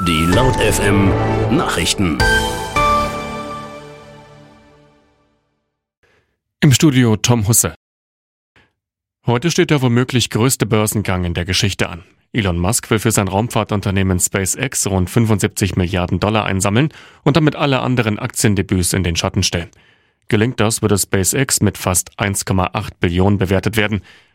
Die Laut FM Nachrichten. Im Studio Tom Husse. Heute steht der womöglich größte Börsengang in der Geschichte an. Elon Musk will für sein Raumfahrtunternehmen SpaceX rund 75 Milliarden Dollar einsammeln und damit alle anderen Aktiendebüts in den Schatten stellen. Gelingt das, würde SpaceX mit fast 1,8 Billionen bewertet werden.